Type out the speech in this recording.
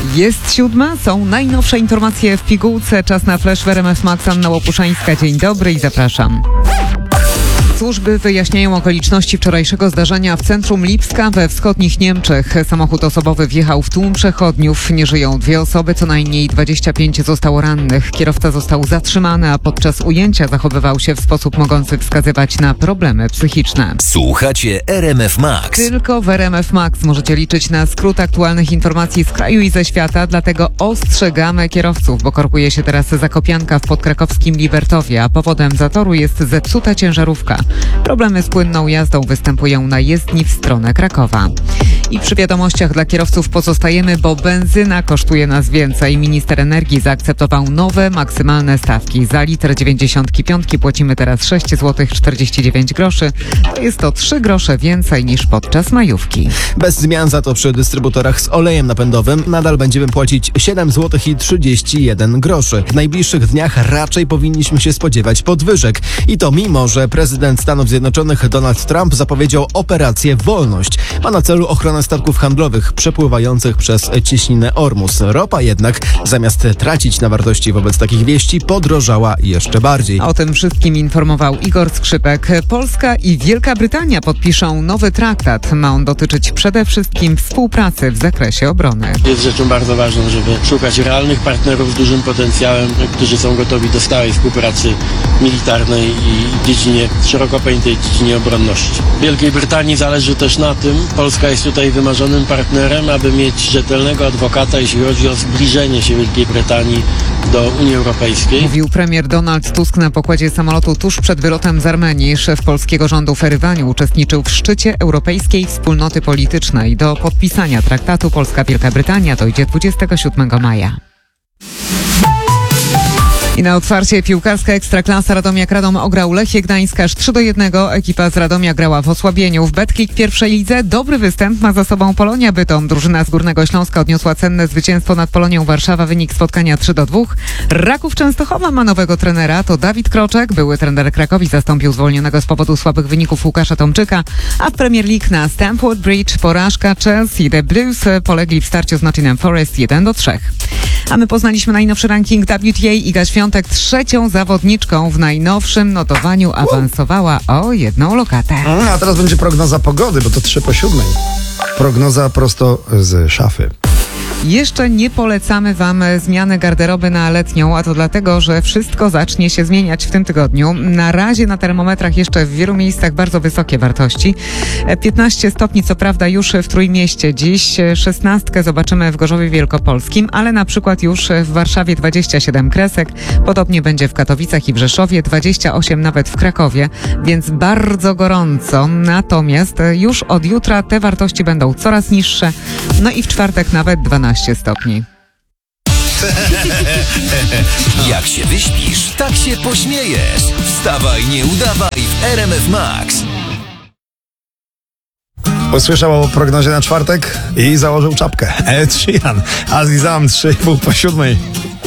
Jest 7, są najnowsze informacje w pigułce. Czas na flash w RMF Max. Anna Łopuszańska. Dzień dobry i zapraszam. Służby wyjaśniają okoliczności wczorajszego zdarzenia w centrum Lipska we wschodnich Niemczech. Samochód osobowy wjechał w tłum przechodniów. Nie żyją 2 osoby, co najmniej 25 zostało rannych. Kierowca został zatrzymany, a podczas ujęcia zachowywał się w sposób mogący wskazywać na problemy psychiczne. Słuchacie RMF Max. Tylko w RMF Max możecie liczyć na skrót aktualnych informacji z kraju i ze świata, dlatego ostrzegamy kierowców, bo korkuje się teraz zakopianka w podkrakowskim Libertowie, a powodem zatoru jest zepsuta ciężarówka. Problemy z płynną jazdą występują na jezdni w stronę Krakowa. I przy wiadomościach dla kierowców pozostajemy, bo benzyna kosztuje nas więcej. Minister energii zaakceptował nowe, maksymalne stawki. Za litr 95 płacimy teraz 6 zł 49 groszy. To jest to 3 grosze więcej niż podczas majówki. Bez zmian za to przy dystrybutorach z olejem napędowym nadal będziemy płacić 7 zł i 31 groszy. W najbliższych dniach raczej powinniśmy się spodziewać podwyżek. I to mimo, że prezydent Stanów Zjednoczonych Donald Trump zapowiedział operację Wolność. Ma na celu ochronę statków handlowych przepływających przez cieśninę Ormus. Ropa jednak, zamiast tracić na wartości wobec takich wieści, podrożała jeszcze bardziej. O tym wszystkim informował Igor Skrzypek. Polska i Wielka Brytania podpiszą nowy traktat. Ma on dotyczyć przede wszystkim współpracy w zakresie obrony. Jest rzeczą bardzo ważną, żeby szukać realnych partnerów z dużym potencjałem, którzy są gotowi do stałej współpracy militarnej i w dziedzinie, szeroko pojętej dziedzinie obronności. Wielkiej Brytanii zależy też na tym, Polska jest tutaj wymarzonym partnerem, aby mieć rzetelnego adwokata, jeśli chodzi o zbliżenie się Wielkiej Brytanii do Unii Europejskiej. Mówił premier Donald Tusk na pokładzie samolotu tuż przed wylotem z Armenii. Szef polskiego rządu w Erywaniu uczestniczył w szczycie Europejskiej Wspólnoty Politycznej. Do podpisania traktatu Polska-Wielka Brytania dojdzie 27 maja. I na otwarcie piłkarska Ekstraklasa Radomiak-Radom ograł Lechię Gdańsk aż 3-1. Ekipa z Radomia grała w osłabieniu. W Betclic w pierwszej lidze dobry występ ma za sobą Polonia Bytom. Drużyna z Górnego Śląska odniosła cenne zwycięstwo nad Polonią Warszawa. Wynik spotkania 3-2. Raków Częstochowa ma nowego trenera. To Dawid Kroczek. Były trener Krakowi zastąpił zwolnionego z powodu słabych wyników Łukasza Tomczyka. A w Premier League na Stamford Bridge porażka Chelsea. The Blues polegli w starciu z Nottingham Forest 1-3. A my poznaliśmy najnowszy ranking WTA. Iga Świątek trzecią zawodniczką w najnowszym notowaniu awansowała o 1 lokatę. A teraz będzie prognoza pogody, bo to 6:03. Prognoza prosto z szafy. Jeszcze nie polecamy Wam zmiany garderoby na letnią, a to dlatego, że wszystko zacznie się zmieniać w tym tygodniu. Na razie na termometrach jeszcze w wielu miejscach bardzo wysokie wartości. 15 stopni co prawda już w Trójmieście dziś, 16 zobaczymy w Gorzowie Wielkopolskim, ale na przykład już w Warszawie 27 kresek, podobnie będzie w Katowicach i w Rzeszowie, 28 nawet w Krakowie, więc bardzo gorąco. Natomiast już od jutra te wartości będą coraz niższe, no i w czwartek nawet 12 stopni. Jak się wyśpisz, tak się pośmiejesz. Wstawaj, nie udawaj w RMF Max. Usłyszał o prognozie na czwartek i założył czapkę. Ed Sheeran, Azizam 3,5 po 7.